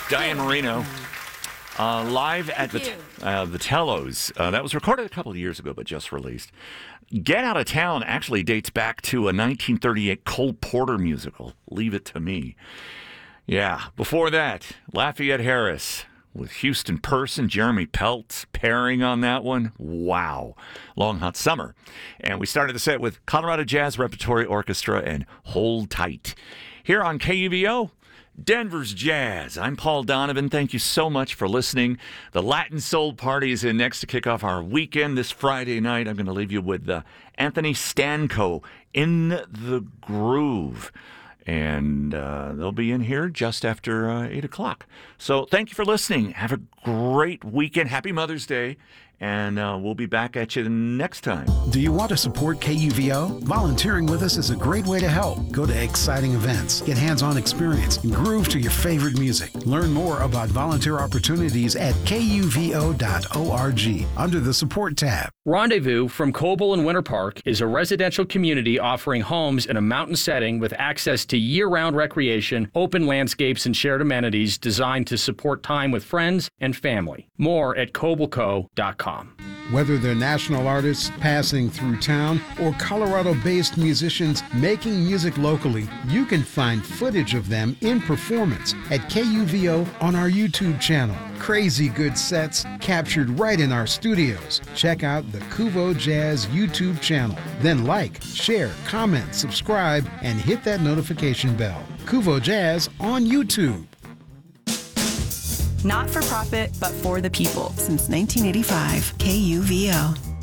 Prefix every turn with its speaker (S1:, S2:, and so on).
S1: Diane Marino, live at the Tellos. That was recorded a couple of years ago, but just released. Get Out of Town actually dates back to a 1938 Cole Porter musical, Leave It to Me. Yeah, before that, Lafayette Harris with Houston Person, Jeremy Pelt pairing on that one. Wow. Long Hot Summer. And we started the set with Colorado Jazz Repertory Orchestra and Hold Tight. Here on KUVO, Denver's Jazz. I'm Paul Donovan. Thank you so much for listening. The Latin Soul Party is in next to kick off our weekend this Friday night. I'm going to leave you with Anthony Stanco, In the Groove. And they'll be in here just after 8 o'clock. So thank you for listening. Have a great weekend. Happy Mother's Day. And we'll be back at you next time.
S2: Do you want to support KUVO? Volunteering with us is a great way to help. Go to exciting events, get hands-on experience, and groove to your favorite music. Learn more about volunteer opportunities at kuvo.org under the Support tab.
S3: Rendezvous from Coble and Winter Park is a residential community offering homes in a mountain setting with access to year-round recreation, open landscapes, and shared amenities designed to support time with friends and family. More at cobleco.com.
S2: Whether they're national artists passing through town or Colorado-based musicians making music locally, you can find footage of them in performance at KUVO on our YouTube channel. Crazy good sets captured right in our studios. Check out the Kuvo Jazz YouTube channel. Then like, share, comment, subscribe, and hit that notification bell. Kuvo Jazz on YouTube.
S4: Not for profit, but for the people. Since 1985, KUVO.